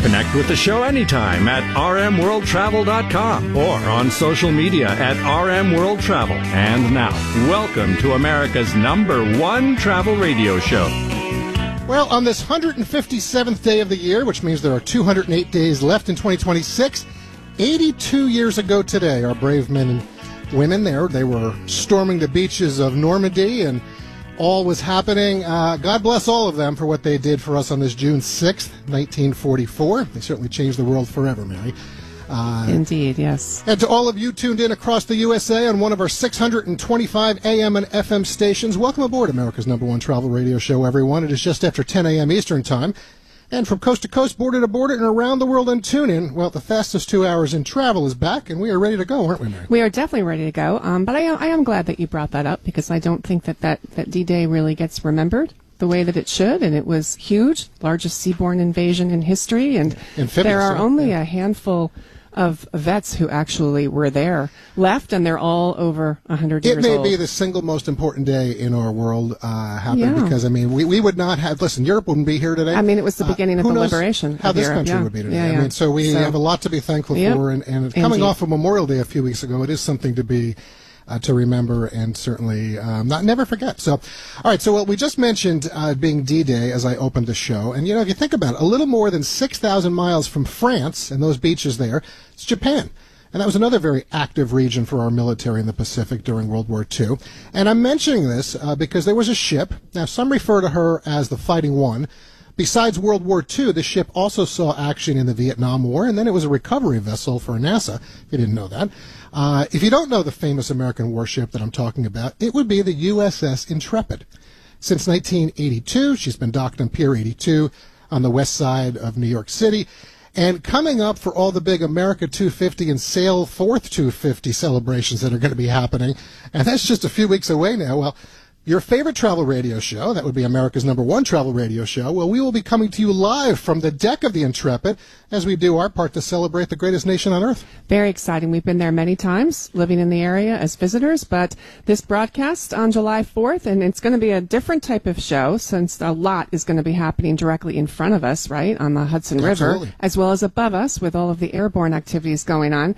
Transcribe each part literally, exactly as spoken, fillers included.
Connect with the show anytime at r m world travel dot com or on social media at R M World Travel. And now, welcome to America's number one travel radio show. Well, on this one hundred fifty-seventh day of the year, which means there are two hundred eight days left in twenty twenty-six, eighty-two years ago today, our brave men and women there, they were storming the beaches of Normandy, and all was happening. Uh, God bless all of them for what they did for us on this June sixth, nineteen forty-four. They certainly changed the world forever, Mary. Uh, Indeed, yes. And to all of you tuned in across the U S A on one of our six hundred twenty-five A M and F M stations, welcome aboard America's number one travel radio show, everyone. It is just after ten A M Eastern Time. And from coast to coast, border to border, and around the world on TuneIn, well, the fastest two hours in travel is back, and we are ready to go, aren't we, Mary? We are definitely ready to go. Um, but I, I am glad that you brought that up, because I don't think that, that, that D-Day really gets remembered the way that it should, and it was huge, largest seaborne invasion in history, and Amphibious, there are yeah. only Yeah. a handful of vets who actually were there left, and they're all over one hundred It years may old. be the single most important day in our world uh, happened Yeah. because, I mean, we, we would not have, listen, Europe wouldn't be here today. I mean, it was the beginning Uh, of who the knows liberation how of this Europe. country Yeah. would be today. Yeah, yeah. I mean, so we So- have a lot to be thankful Yep. for, and, and coming Indeed. off of Memorial Day a few weeks ago, it is something to be Uh, to remember and certainly um, not never forget. So, all right. So, well, we just mentioned uh, being D-Day as I opened the show, and you know, if you think about it, a little more than six thousand miles from France and those beaches there, it's Japan. And that was another very active region for our military in the Pacific during World War Two. And I'm mentioning this uh, because there was a ship. Now, some refer to her as the Fighting One. Besides World War Two, the ship also saw action in the Vietnam War, and then it was a recovery vessel for NASA, if you didn't know that. Uh, if you don't know the famous American warship that I'm talking about, it would be the U S S Intrepid. Since nineteen eighty-two, she's been docked on Pier eighty-two on the west side of New York City. And coming up for all the big America two fifty and Sail Forth two fifty celebrations that are going to be happening, and that's just a few weeks away now, well, your favorite travel radio show, that would be America's number one travel radio show, well, we will be coming to you live from the deck of the Intrepid as we do our part to celebrate the greatest nation on earth. Very exciting. We've been there many times, living in the area as visitors, but this broadcast on July fourth, and it's going to be a different type of show since a lot is going to be happening directly in front of us, right, on the Hudson Absolutely. River, as well as above us with all of the airborne activities going on.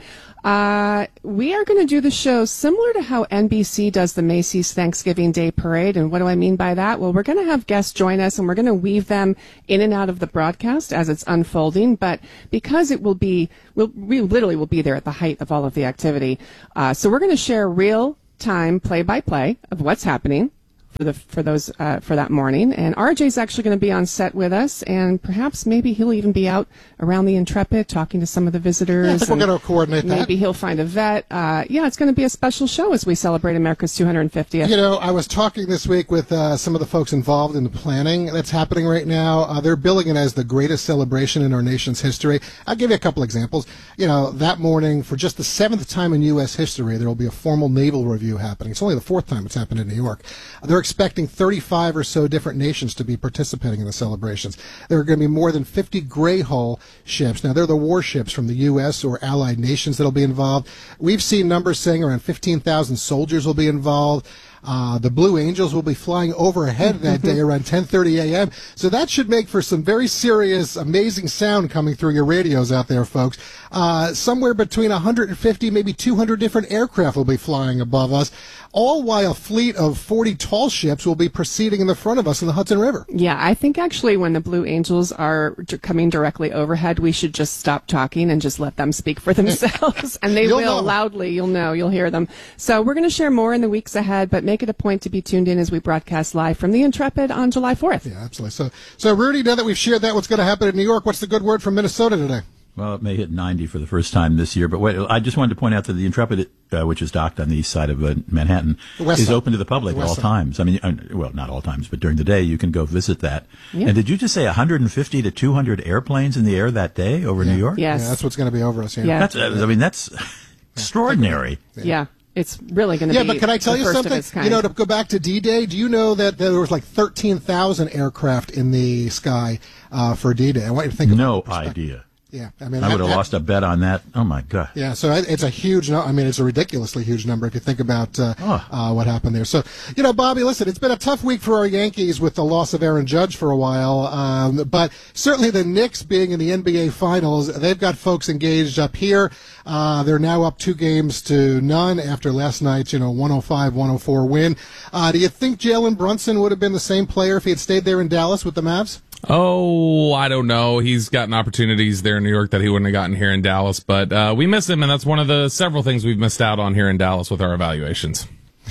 Uh, we are going to do the show similar to how N B C does the Macy's Thanksgiving Day Parade. And what do I mean by that? Well, we're going to have guests join us, and we're going to weave them in and out of the broadcast as it's unfolding. But because it will be, we'll, we literally will be there at the height of all of the activity. Uh, so we're going to share real-time play-by-play of what's happening for the for those uh, for that morning. And R J's actually going to be on set with us, and perhaps maybe he'll even be out around the Intrepid talking to some of the visitors. Yeah, I think we're and going to coordinate that. Maybe he'll find a vet. Uh, yeah, it's going to be a special show as we celebrate America's two hundred fiftieth. You know, I was talking this week with uh, some of the folks involved in the planning that's happening right now. Uh, they're billing it as the greatest celebration in our nation's history. I'll give you a couple examples. You know, that morning, for just the seventh time in U S history, there will be a formal naval review happening. It's only the fourth time it's happened in New York. They're expecting thirty-five or so different nations to be participating in the celebrations. There are going to be more than fifty gray hull ships. Now, they're the warships from the U S or allied nations that will be involved. We've seen numbers saying around fifteen thousand soldiers will be involved. Uh, the Blue Angels will be flying overhead that day around ten thirty a.m. So that should make for some very serious, amazing sound coming through your radios out there, folks. Uh, somewhere between one hundred fifty, maybe two hundred different aircraft will be flying above us, all while a fleet of forty tall ships will be proceeding in the front of us in the Hudson River. Yeah, I think actually when the Blue Angels are d- coming directly overhead, we should just stop talking and just let them speak for themselves. And they You'll will know. loudly. You'll know. You'll hear them. So we're going to share more in the weeks ahead, but make it a point to be tuned in as we broadcast live from the Intrepid on July fourth. Yeah, absolutely. So, so Rudy, now that we've shared that, what's going to happen in New York, what's the good word from Minnesota today? Well, it may hit ninety for the first time this year, but wait, I just wanted to point out that the Intrepid, uh, which is docked on the east side of uh, Manhattan, West is side. open to the public The at west all side. times. I mean, uh, well, not all times, but during the day you can go visit that. Yeah. And did you just say one hundred fifty to two hundred airplanes in the air that day over New York? Yes. Yeah, that's what's going to be over us here. Yeah. That's, uh, I mean, that's extraordinary. Yeah. It's really going to Yeah, be but can I tell the you first something? of its kind. You know, to go back to D-Day, do you know that there was like thirteen thousand aircraft in the sky uh, for D-Day? I want you to think No about it. idea. Yeah, I mean, I would have I, lost a bet on that. Oh my God. Yeah, so it's a huge. I mean, it's a ridiculously huge number if you think about uh, oh. uh, what happened there. So, you know, Bobby, listen, it's been a tough week for our Yankees with the loss of Aaron Judge for a while, um, but certainly the Knicks being in the N B A Finals, they've got folks engaged up here. Uh, they're now up two games to none after last night's, you know, one oh five one oh four win. Uh, do you think Jalen Brunson would have been the same player if he had stayed there in Dallas with the Mavs? Oh, I don't know. He's gotten opportunities there in New York that he wouldn't have gotten here in Dallas, but uh, we miss him, and that's one of the several things we've missed out on here in Dallas with our evaluations.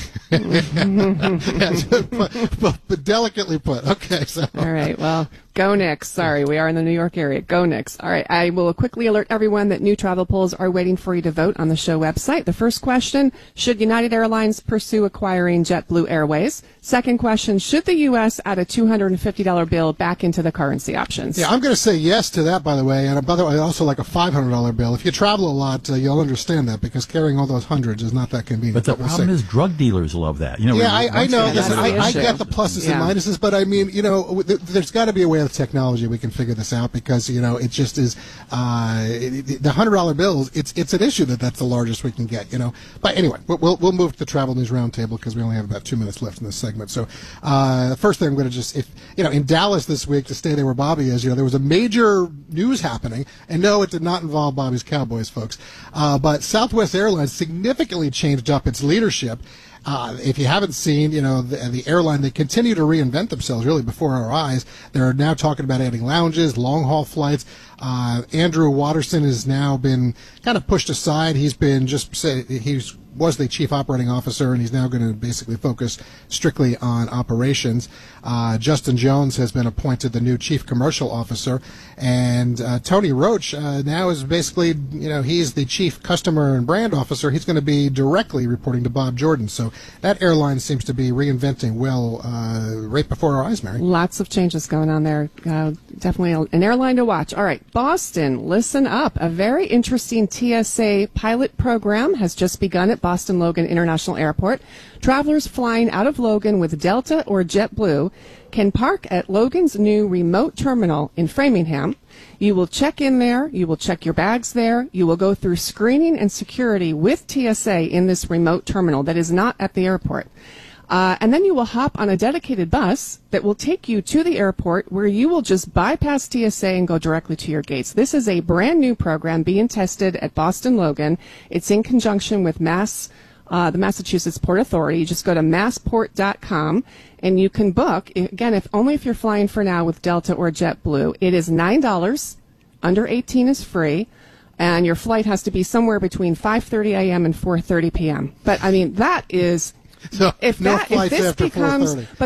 Yes, but, but, but delicately put. Okay, so all right. Well, go Knicks. Sorry, we are in the New York area. Go Knicks. All right. I will quickly alert everyone that new travel polls are waiting for you to vote on the show website. The first question: should United Airlines pursue acquiring JetBlue Airways? Second question: should the U S add a two hundred fifty dollars bill back into the currency options? Yeah, I'm going to say yes to that, by the way. And by the way, I also like a five hundred dollars bill. If you travel a lot, uh, you'll understand that because carrying all those hundreds is not that convenient. But the but we'll problem see. is drug dealers love that. You know, yeah, I, I know. Yeah, Listen, that's the I, I issue. get the pluses Yeah. and minuses, but I mean, you know, th- there's got to be a way with technology we can figure this out because, you know, it just is, uh, it, it, the one hundred dollars bills, it's it's an issue that that's the largest we can get, you know. But anyway, we'll we'll move to the Travel News Roundtable because we only have about two minutes left in this segment. So uh, the first thing I'm going to just, if you know, in Dallas this week, to stay there where Bobby is, you know, there was a major news happening, and no, it did not involve Bobby's Cowboys, folks. Uh, but Southwest Airlines significantly changed up its leadership. Uh, if you haven't seen, you know, the, the airline, they continue to reinvent themselves really before our eyes. They're now talking about adding lounges, long-haul flights. Uh, Andrew Watterson has now been kind of pushed aside. He's been just say he's was the chief operating officer, and he's now going to basically focus strictly on operations. Uh, Justin Jones has been appointed the new chief commercial officer, and uh, Tony Roach uh, now is basically, you know, he's the chief customer and brand officer. He's going to be directly reporting to Bob Jordan. So that airline seems to be reinventing well uh, right before our eyes, Mary. Lots of changes going on there. Uh, definitely an airline to watch. All right, Boston, listen up. A very interesting T S A pilot program has just begun at Boston Logan International Airport. Travelers flying out of Logan with Delta or JetBlue can park at Logan's new remote terminal in Framingham. You will check in there. You will check your bags there. You will go through screening and security with T S A in this remote terminal that is not at the airport. Uh, and then you will hop on a dedicated bus that will take you to the airport where you will just bypass T S A and go directly to your gates. This is a brand new program being tested at Boston Logan. It's in conjunction with Mass, uh, the Massachusetts Port Authority. You just go to massport dot com and you can book, again, if only if you're flying for now with Delta or JetBlue. It is nine dollars. Under eighteen is free. And your flight has to be somewhere between five thirty a.m. and four thirty p.m. But, I mean, that is... So if no that, if flights this after becomes, four thirty. but